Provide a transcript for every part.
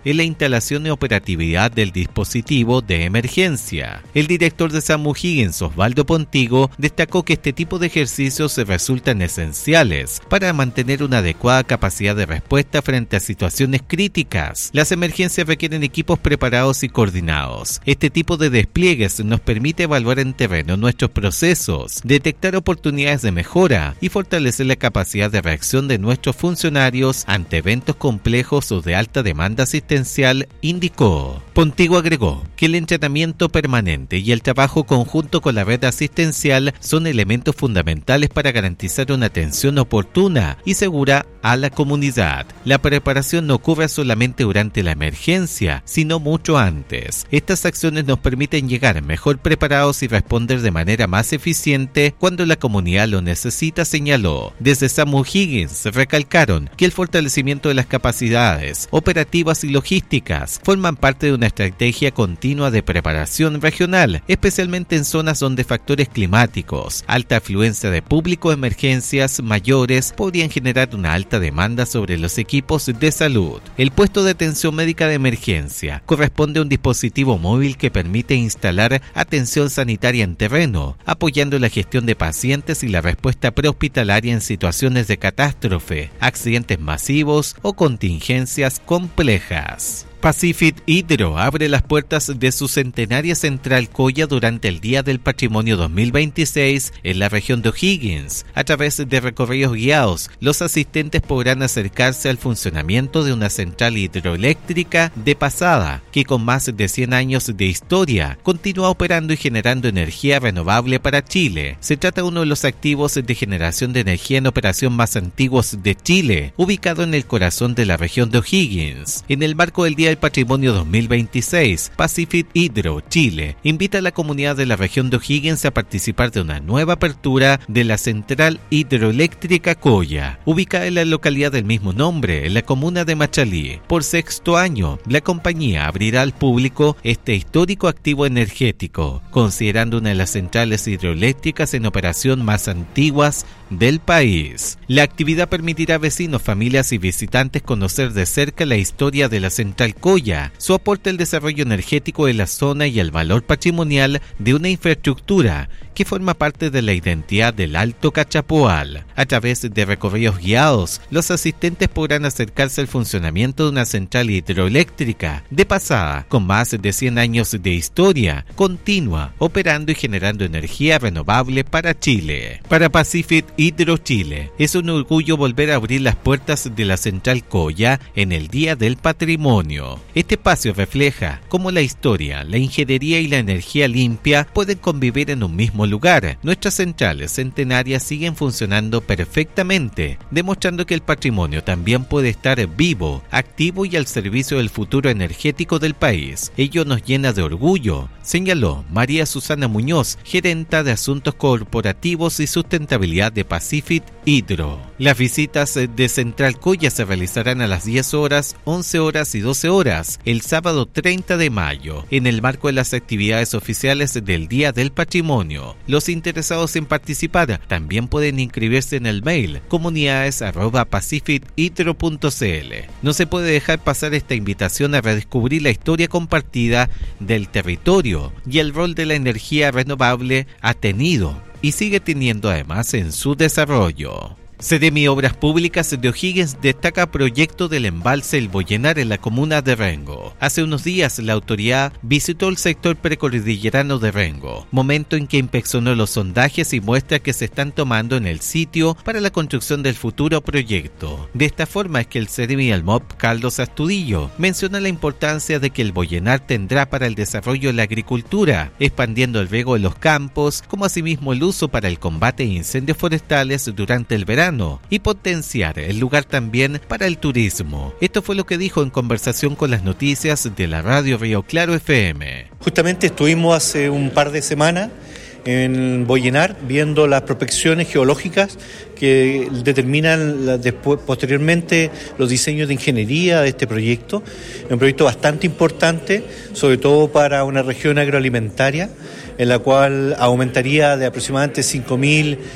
en la instalación y operatividad del dispositivo de emergencia. El director de SAMU O'Higgins, Osvaldo Pontigo, destacó que este tipo de ejercicios resultan esenciales para mantener una adecuada capacidad de respuesta frente a situaciones críticas. Las emergencias requieren equipos preparados y coordinados. Este tipo de despliegues nos permite evaluar en terreno nuestros procesos, detectar oportunidades de mejora y fortalecer la capacidad de reacción de nuestros funcionarios ante eventos complejos o de alta demanda asistencial, indicó. Pontigo agregó que el entrenamiento permanente y el trabajo conjunto con la red asistencial son elementos fundamentales para garantizar una atención oportuna y segura a la comunidad. La preparación no ocurre solamente durante la emergencia, sino mucho antes. Estas acciones nos permiten llegar mejor preparados y responder de manera más eficiente cuando la comunidad lo necesita, señaló. Desde SAMU O'Higgins recalcaron que el fortalecimiento de las capacidades operativas y logísticas forman parte de una estrategia continua de preparación regional, especialmente en zonas donde factores climáticos, alta afluencia de público o emergencias mayores podrían generar una alta demanda sobre los equipos de salud. El puesto de atención médica de emergencia corresponde a un dispositivo móvil que permite instalar atención sanitaria en terreno, apoyando la gestión de pacientes y la respuesta prehospitalaria en situaciones de catástrofe, accidentes masivos o contingencias complejas. Pacific Hydro abre las puertas de su centenaria central Coya durante el Día del Patrimonio 2026 en la región de O'Higgins. A través de recorridos guiados, los asistentes podrán acercarse al funcionamiento de una central hidroeléctrica de pasada, que con más de 100 años de historia, continúa operando y generando energía renovable para Chile. Se trata de uno de los activos de generación de energía en operación más antiguos de Chile, ubicado en el corazón de la región de O'Higgins. En el marco del Día del Patrimonio 2026, Pacific Hydro Chile invita a la comunidad de la región de O'Higgins a participar de una nueva apertura de la central hidroeléctrica Coya, ubicada en la localidad del mismo nombre, en la comuna de Machalí. Por 6º año, la compañía abrirá al público este histórico activo energético, considerando una de las centrales hidroeléctricas en operación más antiguas del país. La actividad permitirá a vecinos, familias y visitantes conocer de cerca la historia de la central Coya, su aporte al desarrollo energético de la zona y al valor patrimonial de una infraestructura que forma parte de la identidad del Alto Cachapoal. A través de recorridos guiados, los asistentes podrán acercarse al funcionamiento de una central hidroeléctrica de pasada con más de 100 años de historia, continua, operando y generando energía renovable para Chile. Para Pacific Hydro Chile, es un orgullo volver a abrir las puertas de la central Coya en el Día del Patrimonio. Este espacio refleja cómo la historia, la ingeniería y la energía limpia pueden convivir en un mismo lugar. Nuestras centrales centenarias siguen funcionando perfectamente, demostrando que el patrimonio también puede estar vivo, activo y al servicio del futuro energético del país. Ello nos llena de orgullo, señaló María Susana Muñoz, gerenta de Asuntos Corporativos y Sustentabilidad de Pacific Hydro. Las visitas de Central Coya se realizarán a las 10 horas, 11 horas y 12 horas, el sábado 30 de mayo, en el marco de las actividades oficiales del Día del Patrimonio. Los interesados en participar también pueden inscribirse en el mail comunidades@pacifichydro.cl. No se puede dejar pasar esta invitación a redescubrir la historia compartida del territorio y el rol de la energía renovable ha tenido y sigue teniendo además en su desarrollo. Seremi Obras Públicas de O'Higgins destaca proyecto del embalse El Bollenar en la comuna de Rengo. Hace unos días la autoridad visitó el sector precordillerano de Rengo, momento en que inspeccionó los sondajes y muestras que se están tomando en el sitio para la construcción del futuro proyecto. De esta forma es que el Seremi Almop Carlos Astudillo menciona la importancia de que el Bollenar tendrá para el desarrollo de la agricultura, expandiendo el riego de los campos, como asimismo el uso para el combate de incendios forestales durante el verano y potenciar el lugar también para el turismo. Esto fue lo que dijo en conversación con las noticias de la radio Río Claro FM. Justamente estuvimos hace un par de semanas en Bollenar viendo las prospecciones geológicas que determinan posteriormente los diseños de ingeniería de este proyecto. Es un proyecto bastante importante, sobre todo para una región agroalimentaria, en la cual aumentaría de aproximadamente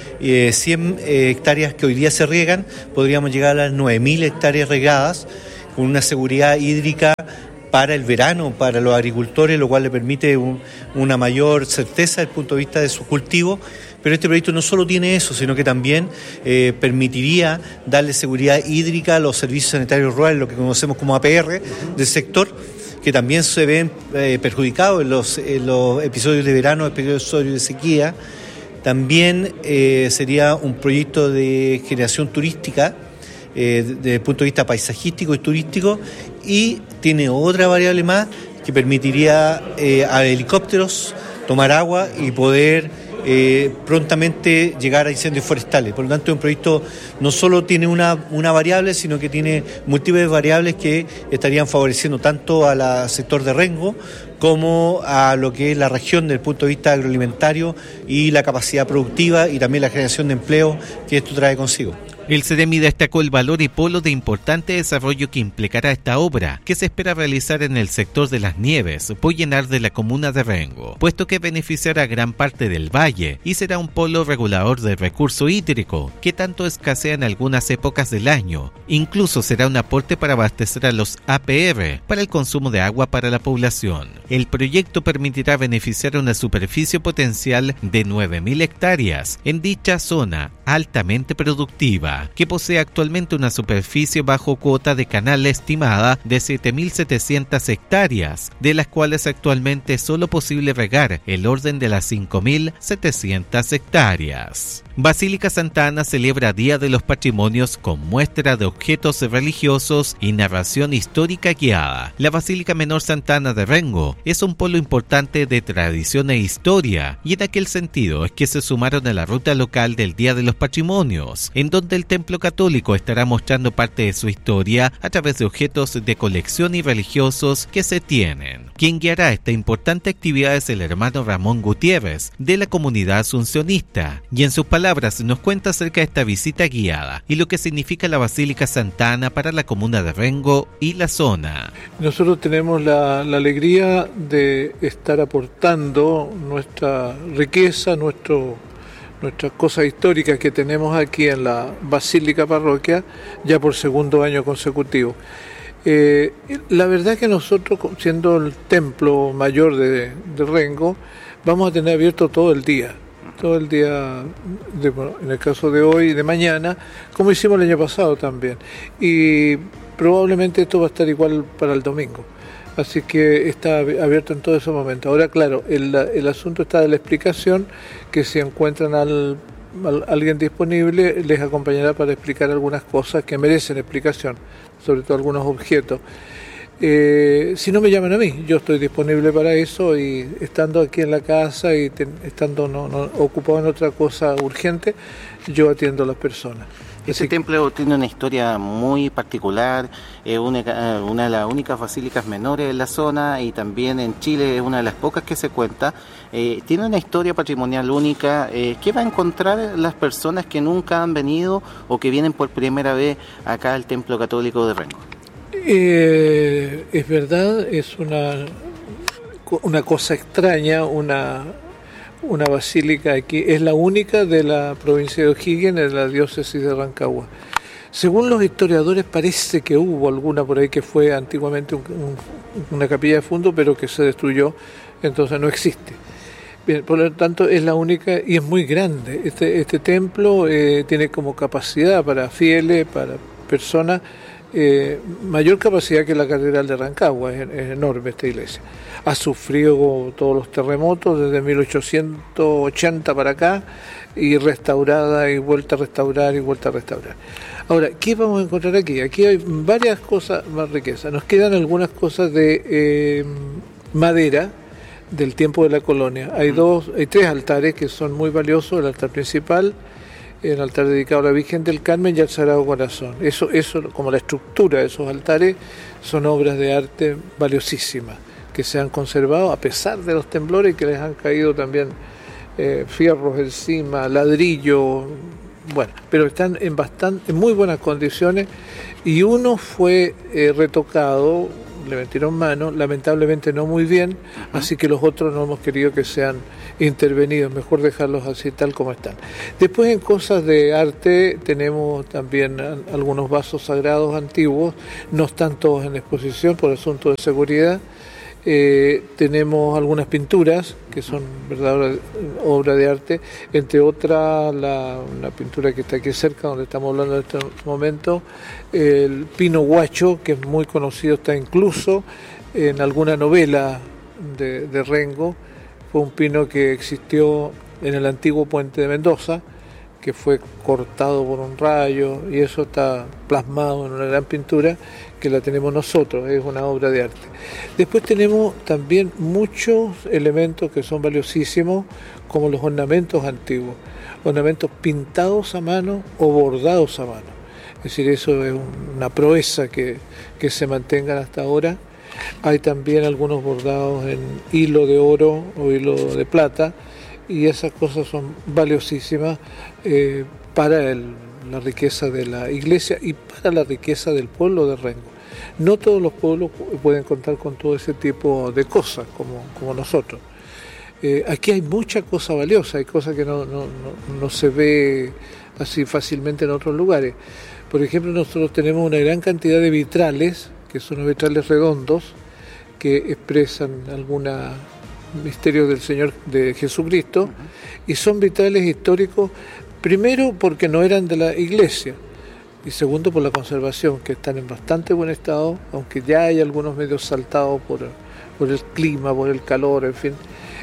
5.100 hectáreas que hoy día se riegan, podríamos llegar a las 9.000 hectáreas regadas, con una seguridad hídrica para el verano, para los agricultores, lo cual le permite una mayor certeza desde el punto de vista de su cultivo. Pero este proyecto no solo tiene eso, sino que también permitiría darle seguridad hídrica a los servicios sanitarios rurales, lo que conocemos como APR del sector, que también se ven perjudicados en los episodios de verano, episodios de sequía. También sería un proyecto de generación turística, desde el punto de vista paisajístico y turístico, y tiene otra variable más que permitiría a helicópteros tomar agua y poder prontamente llegar a incendios forestales. Por lo tanto, es un proyecto no solo tiene una variable, sino que tiene múltiples variables que estarían favoreciendo tanto al sector de Rengo como a lo que es la región desde el punto de vista agroalimentario y la capacidad productiva y también la generación de empleo que esto trae consigo. El CEREMI destacó el valor y polo de importante desarrollo que implicará esta obra, que se espera realizar en el sector de Las Nieves, Pollenar de la comuna de Rengo, puesto que beneficiará a gran parte del valle y será un polo regulador del recurso hídrico, que tanto escasea en algunas épocas del año. Incluso será un aporte para abastecer a los APR para el consumo de agua para la población. El proyecto permitirá beneficiar una superficie potencial de 9.000 hectáreas en dicha zona altamente productiva, que posee actualmente una superficie bajo cuota de canal estimada de 7.700 hectáreas, de las cuales actualmente es solo posible regar el orden de las 5.700 hectáreas. Basílica Santa Ana celebra Día de los Patrimonios con muestra de objetos religiosos y narración histórica guiada. La Basílica Menor Santa Ana de Rengo es un polo importante de tradición e historia, y en aquel sentido es que se sumaron a la ruta local del Día de los Patrimonios, en donde el Templo Católico estará mostrando parte de su historia a través de objetos de colección y religiosos que se tienen. Quien guiará esta importante actividad es el hermano Ramón Gutiérrez, de la comunidad asuncionista, y en sus palabras nos cuenta acerca de esta visita guiada y lo que significa la Basílica Santa Ana para la comuna de Rengo y la zona. Nosotros tenemos la alegría de estar aportando nuestra riqueza, nuestras cosas históricas que tenemos aquí en la Basílica Parroquia, ya por segundo año consecutivo. La verdad que nosotros, siendo el templo mayor de Rengo, vamos a tener abierto todo el día, en el caso de hoy y de mañana, como hicimos el año pasado también. Y probablemente esto va a estar igual para el domingo. Así que está abierto en todo ese momento. Ahora, claro, el asunto está de la explicación, que si encuentran alguien disponible, les acompañará para explicar algunas cosas que merecen explicación, sobre todo algunos objetos. Si no me llaman a mí, yo estoy disponible para eso, y estando aquí en la casa y estando no ocupado en otra cosa urgente, yo atiendo a las personas. Este templo tiene una historia muy particular, es una de las únicas basílicas menores en la zona, y también en Chile es una de las pocas que se cuenta. Tiene una historia patrimonial única. ¿Qué va a encontrar las personas que nunca han venido o que vienen por primera vez acá al Templo Católico de Rengo? Es verdad, es una cosa extraña, una basílica aquí, es la única de la provincia de O'Higgins, en la diócesis de Rancagua. Según los historiadores, parece que hubo alguna por ahí que fue antiguamente una capilla de fondo, pero que se destruyó, entonces no existe. Bien, por lo tanto es la única y es muy grande. Este templo tiene como capacidad para fieles, para personas, mayor capacidad que la Catedral de Rancagua. Es enorme esta iglesia. Ha sufrido todos los terremotos desde 1880 para acá, y restaurada y vuelta a restaurar y vuelta a restaurar. Ahora, ¿qué vamos a encontrar aquí? Aquí hay varias cosas más riquezas. Nos quedan algunas cosas de madera del tiempo de la colonia. Hay tres altares que son muy valiosos: el altar principal, el altar dedicado a la Virgen del Carmen y al Sagrado Corazón. Eso, como la estructura de esos altares, son obras de arte valiosísimas que se han conservado a pesar de los temblores, que les han caído también fierros encima, ladrillo, bueno, pero están en muy buenas condiciones, y uno fue retocado le metieron mano, lamentablemente no muy bien, así que los otros no hemos querido que sean intervenidos, mejor dejarlos así tal como están. Después en cosas de arte tenemos también algunos vasos sagrados antiguos, no están todos en exposición por asunto de seguridad. Tenemos algunas pinturas que son verdaderas obras de arte, entre otras una pintura que está aquí cerca, donde estamos hablando en este momento, el Pino Guacho, que es muy conocido, está incluso en alguna novela de Rengo. Fue un pino que existió en el antiguo puente de Mendoza, que fue cortado por un rayo, y eso está plasmado en una gran pintura que la tenemos nosotros, es una obra de arte. Después tenemos también muchos elementos que son valiosísimos, como los ornamentos antiguos, ornamentos pintados a mano o bordados a mano. Es decir, eso es una proeza que se mantengan hasta ahora. Hay también algunos bordados en hilo de oro o hilo de plata, y esas cosas son valiosísimas para la riqueza de la iglesia y para la riqueza del pueblo de Rengo. No todos los pueblos pueden contar con todo ese tipo de cosas como nosotros. Aquí hay mucha cosa valiosa, hay cosas que no se ve así fácilmente en otros lugares. Por ejemplo, nosotros tenemos una gran cantidad de vitrales, que son los vitrales redondos, que expresan alguna misterio del Señor, de Jesucristo, y son vitrales históricos, primero porque no eran de la iglesia, y segundo por la conservación, que están en bastante buen estado, aunque ya hay algunos medios saltados por el clima, por el calor, en fin.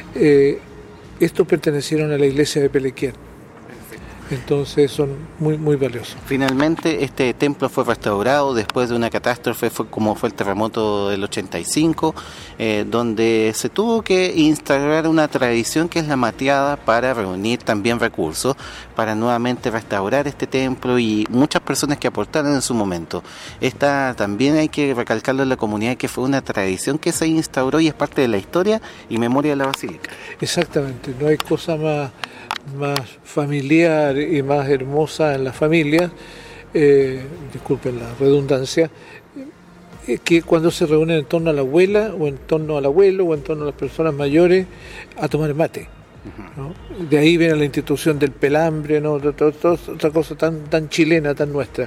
Estos pertenecieron a la iglesia de Pelequén. Entonces son muy, muy valiosos. Finalmente este templo fue restaurado después de una catástrofe, como fue el terremoto del 85, donde se tuvo que instaurar una tradición que es la mateada para reunir también recursos para nuevamente restaurar este templo, y muchas personas que aportaron en su momento. Esta también hay que recalcarlo en la comunidad, que fue una tradición que se instauró y es parte de la historia y memoria de la basílica. Exactamente, no hay cosa más familiar y más hermosa en las familias, disculpen la redundancia, que cuando se reúnen en torno a la abuela o en torno al abuelo o en torno a las personas mayores a tomar mate, ¿no? De ahí viene la institución del pelambre, ¿no? Otra cosa tan chilena, tan nuestra.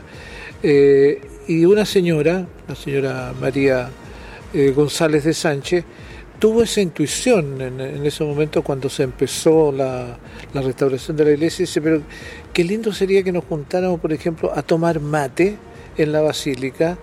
Y una señora, la señora María González de Sánchez, tuvo esa intuición en ese momento cuando se empezó la restauración de la iglesia, y dice, pero qué lindo sería que nos juntáramos, por ejemplo, a tomar mate en la basílica.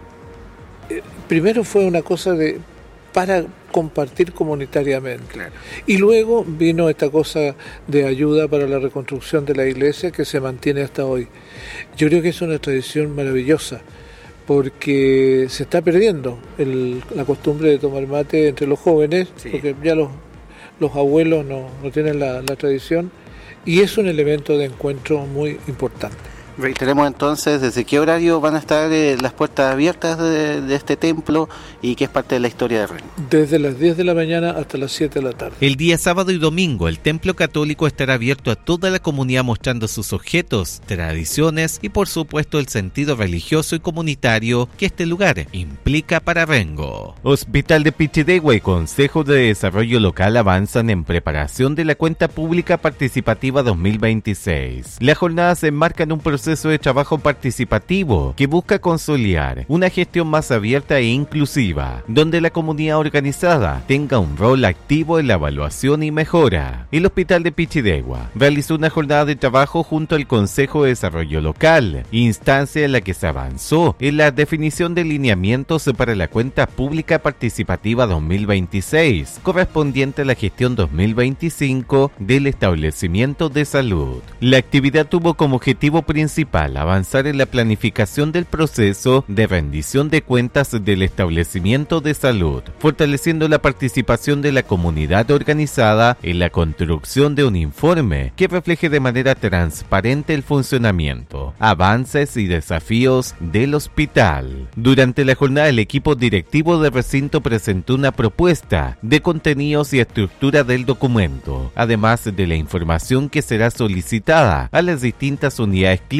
Primero fue una cosa para compartir comunitariamente, claro. Y luego vino esta cosa de ayuda para la reconstrucción de la iglesia, que se mantiene hasta hoy. Yo creo que es una tradición maravillosa, porque se está perdiendo la costumbre de tomar mate entre los jóvenes, sí. Porque ya los abuelos no tienen la tradición, y es un elemento de encuentro muy importante. Reiteremos entonces, ¿desde qué horario van a estar las puertas abiertas de este templo y qué es parte de la historia de Rengo? Desde las 10 de la mañana hasta las 7 de la tarde. El día sábado y domingo, el templo católico estará abierto a toda la comunidad, mostrando sus objetos, tradiciones y por supuesto el sentido religioso y comunitario que este lugar implica para Rengo. Hospital de Pichidegua y Consejo de Desarrollo Local avanzan en preparación de la cuenta pública participativa 2026. La jornada se enmarca en un proceso de trabajo participativo que busca consolidar una gestión más abierta e inclusiva, donde la comunidad organizada tenga un rol activo en la evaluación y mejora. El Hospital de Pichidegua realizó una jornada de trabajo junto al Consejo de Desarrollo Local, instancia en la que se avanzó en la definición de lineamientos para la cuenta pública participativa 2026, correspondiente a la gestión 2025 del establecimiento de salud. La actividad tuvo como objetivo principal avanzar en la planificación del proceso de rendición de cuentas del establecimiento de salud, fortaleciendo la participación de la comunidad organizada en la construcción de un informe que refleje de manera transparente el funcionamiento, avances y desafíos del hospital. Durante la jornada, el equipo directivo del recinto presentó una propuesta de contenidos y estructura del documento, además de la información que será solicitada a las distintas unidades clínicas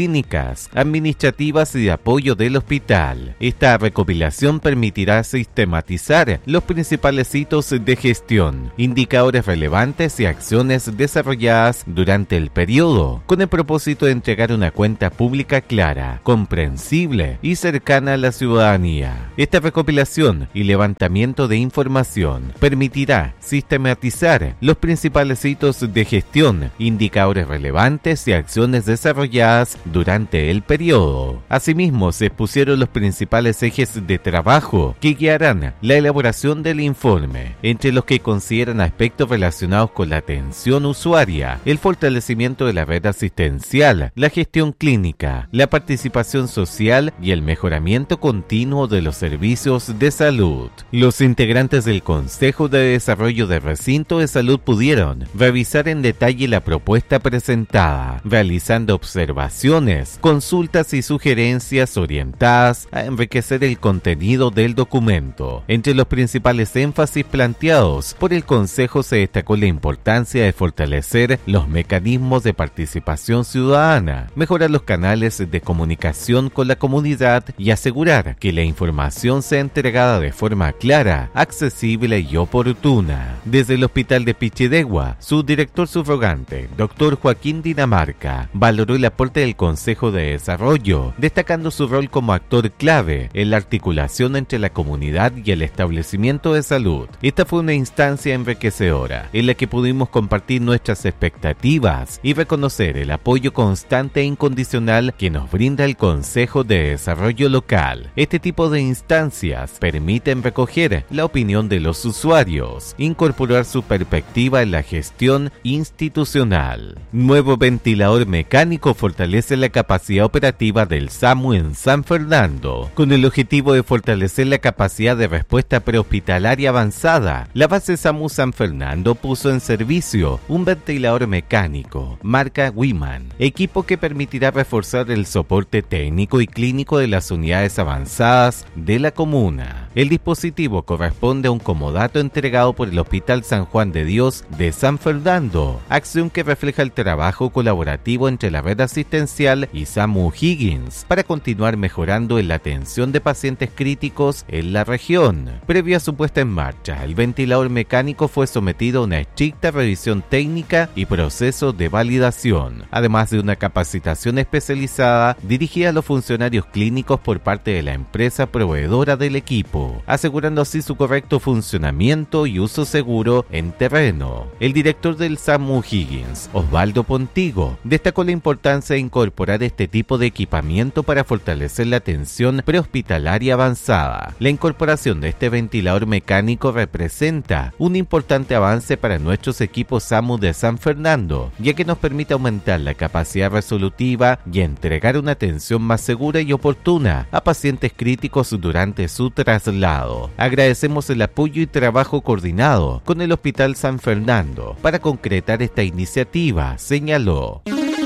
clínicas, administrativas y de apoyo del hospital. Esta recopilación permitirá sistematizar los principales hitos de gestión, indicadores relevantes y acciones desarrolladas durante el periodo, con el propósito de entregar una cuenta pública clara, comprensible y cercana a la ciudadanía. Esta recopilación y levantamiento de información permitirá sistematizar los principales hitos de gestión, indicadores relevantes y acciones desarrolladas durante el periodo. Asimismo, se expusieron los principales ejes de trabajo que guiarán la elaboración del informe, entre los que consideran aspectos relacionados con la atención usuaria, el fortalecimiento de la red asistencial, la gestión clínica, la participación social y el mejoramiento continuo de los servicios de salud. Los integrantes del Consejo de Desarrollo de Recinto de Salud pudieron revisar en detalle la propuesta presentada, realizando observaciones, consultas y sugerencias orientadas a enriquecer el contenido del documento. Entre los principales énfasis planteados por el Consejo se destacó la importancia de fortalecer los mecanismos de participación ciudadana, mejorar los canales de comunicación con la comunidad y asegurar que la información sea entregada de forma clara, accesible y oportuna. Desde el Hospital de Pichidegua, su director subrogante, Dr. Joaquín Dinamarca, valoró el aporte del Consejo de Desarrollo, destacando su rol como actor clave en la articulación entre la comunidad y el establecimiento de salud. Esta fue una instancia enriquecedora, en la que pudimos compartir nuestras expectativas y reconocer el apoyo constante e incondicional que nos brinda el Consejo de Desarrollo Local. Este tipo de instancias permiten recoger la opinión de los usuarios, incorporar su perspectiva en la gestión institucional. Nuevo ventilador mecánico fortalece la capacidad operativa del SAMU en San Fernando. Con el objetivo de fortalecer la capacidad de respuesta prehospitalaria avanzada, la base SAMU San Fernando puso en servicio un ventilador mecánico, marca Wiman, equipo que permitirá reforzar el soporte técnico y clínico de las unidades avanzadas de la comuna. El dispositivo corresponde a un comodato entregado por el Hospital San Juan de Dios de San Fernando, acción que refleja el trabajo colaborativo entre la red asistencial y SAMU Higgins para continuar mejorando en la atención de pacientes críticos en la región. Previo a su puesta en marcha, el ventilador mecánico fue sometido a una estricta revisión técnica y proceso de validación, además de una capacitación especializada dirigida a los funcionarios clínicos por parte de la empresa proveedora del equipo, asegurando así su correcto funcionamiento y uso seguro en terreno. El director del SAMU Higgins, Osvaldo Pontigo, destacó la importancia de incorporar este tipo de equipamiento para fortalecer la atención prehospitalaria avanzada. La incorporación de este ventilador mecánico representa un importante avance para nuestros equipos SAMU de San Fernando, ya que nos permite aumentar la capacidad resolutiva y entregar una atención más segura y oportuna a pacientes críticos durante su traslado. Agradecemos el apoyo y trabajo coordinado con el Hospital San Fernando para concretar esta iniciativa, señaló.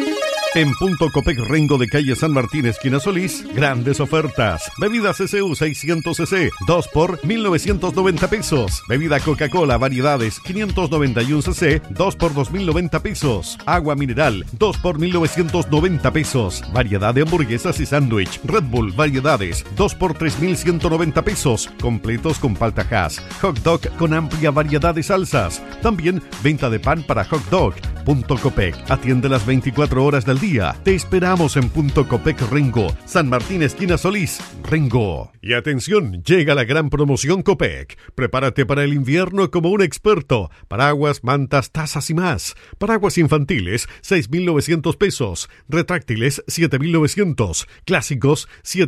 En Punto Copec Rengo de calle San Martín, esquina Solís, grandes ofertas. Bebida CCU 600 cc, 2 por 1.990 pesos. Bebida Coca-Cola variedades 591 cc, 2 por 2.090 pesos. Agua mineral, 2 por 1.990 pesos. Variedad de hamburguesas y sándwich. Red Bull variedades, 2 por 3.190 pesos. Completos con palta hash. Hot dog con amplia variedad de salsas. También venta de pan para hot dog. Punto Copec atiende las 24 horas del día. Te esperamos en Punto Copec Rengo, San Martín, esquina Solís, Rengo. Y atención, llega la gran promoción Copec. Prepárate para el invierno como un experto. Paraguas, mantas, tazas y más. Paraguas infantiles, 6.900 pesos. Retráctiles, 7.900. Clásicos,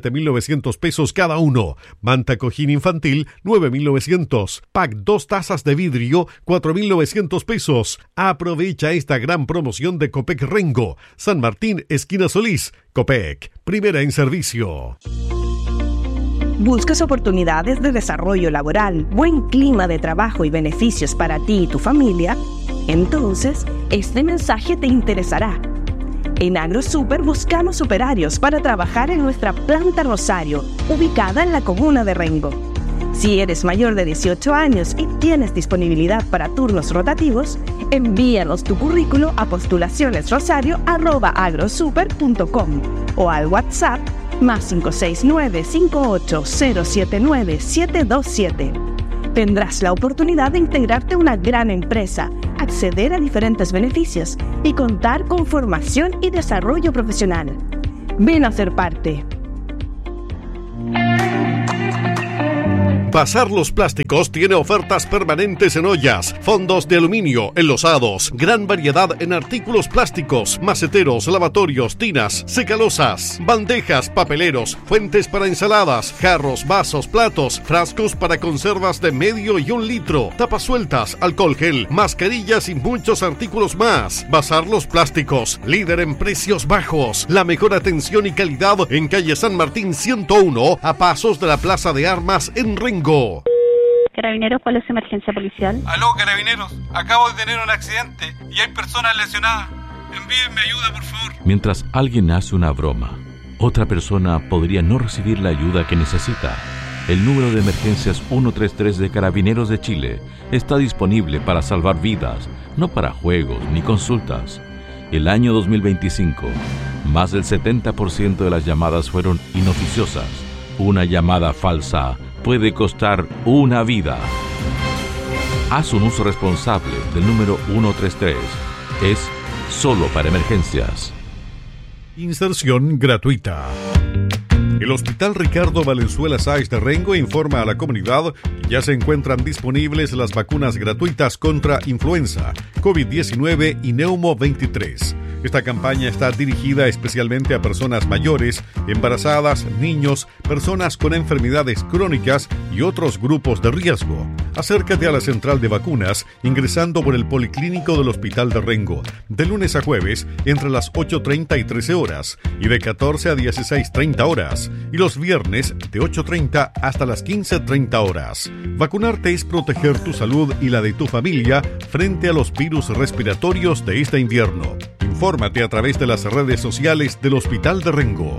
7.900 pesos cada uno. Manta cojín infantil, 9.900. Pack 2 tazas de vidrio, 4.900 pesos. Aprovecha esta gran promoción de Copec Rengo, San Martín, esquina Solís. Copec, primera en servicio. ¿Buscas oportunidades de desarrollo laboral, buen clima de trabajo y beneficios para ti y tu familia? Entonces, este mensaje te interesará. En AgroSuper buscamos superarios para trabajar en nuestra planta Rosario, ubicada en la comuna de Rengo. Si eres mayor de 18 años y tienes disponibilidad para turnos rotativos, envíanos tu currículo a postulacionesrosario@agrosuper.com o al WhatsApp +569 58079727. 727. Tendrás la oportunidad de integrarte a una gran empresa, acceder a diferentes beneficios y contar con formación y desarrollo profesional. Ven a ser parte. Bazar Los Plásticos tiene ofertas permanentes en ollas, fondos de aluminio, enlosados, gran variedad en artículos plásticos, maceteros, lavatorios, tinas, secalosas, bandejas, papeleros, fuentes para ensaladas, jarros, vasos, platos, frascos para conservas de medio y 1 litro, tapas sueltas, alcohol gel, mascarillas y muchos artículos más. Bazar Los Plásticos, líder en precios bajos, la mejor atención y calidad en calle San Martín 101, a pasos de la Plaza de Armas en Rengo. Carabineros, ¿cuál es su emergencia policial? Aló, Carabineros, acabo de tener un accidente y hay personas lesionadas. Envíenme ayuda, por favor. Mientras alguien hace una broma, otra persona podría no recibir la ayuda que necesita. El número de emergencias 133 de Carabineros de Chile está disponible para salvar vidas, no para juegos ni consultas. El año 2025, más del 70% de las llamadas fueron inoficiosas. Una llamada falsa puede costar una vida. Haz un uso responsable del número 133. Es solo para emergencias. Inserción gratuita. El Hospital Ricardo Valenzuela Sáez de Rengo informa a la comunidad que ya se encuentran disponibles las vacunas gratuitas contra influenza, COVID-19 y Neumo 23. Esta campaña está dirigida especialmente a personas mayores, embarazadas, niños, personas con enfermedades crónicas y otros grupos de riesgo. Acércate a la central de vacunas ingresando por el Policlínico del Hospital de Rengo, de lunes a jueves entre las 8:30 y 13 horas y de 14 a 16:30 horas, y los viernes de 8:30 hasta las 15:30 horas. Vacunarte es proteger tu salud y la de tu familia frente a los virus respiratorios de este invierno. Infórmate a través de las redes sociales del Hospital de Rengo.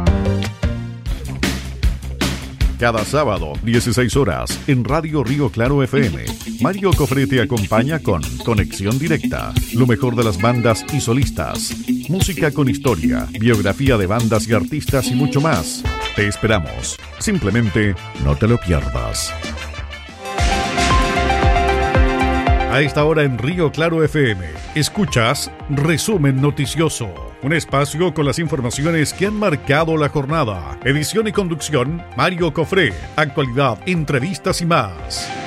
Cada sábado, 16 horas, en Radio Río Claro FM, Mario Cofré te acompaña con Conexión Directa, lo mejor de las bandas y solistas, música con historia, biografía de bandas y artistas y mucho más. Te esperamos. Simplemente no te lo pierdas. A esta hora en Río Claro FM, escuchas Resumen Noticioso, un espacio con las informaciones que han marcado la jornada. Edición y conducción, Mario Cofré. Actualidad, entrevistas y más.